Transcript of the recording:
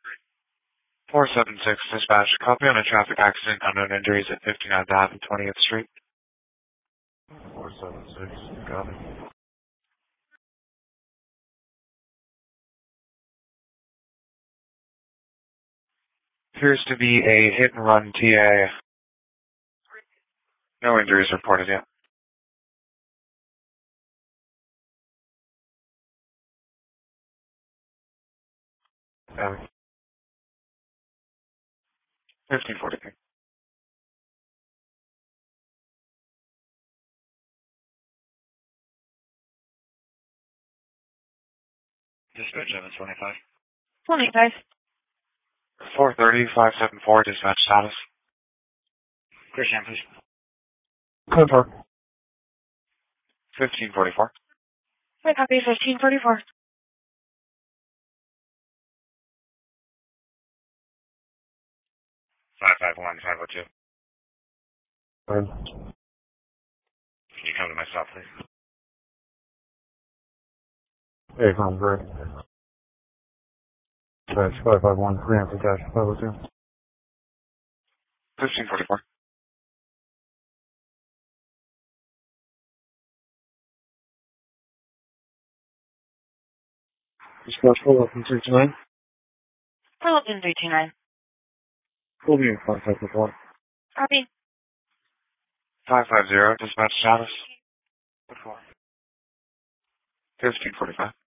476 dispatch. Copy on a traffic accident. Unknown injuries at 59th Ave and 20th Street. 476. Got it. Appears to be a hit and run TA. No injuries reported yet. 1543. Dispatch 725. 25. 430, 574, dispatch status. Christian, please. Confirm. 1544. I copy 1544. 551, 502. Fine. Can you come to my stop, please? Hey, sounds great. Dispatch 551, preemptive dash 502. 1544. Dispatch 41329. 41329. Full view, 554. Copy. 550, dispatch status. 1545.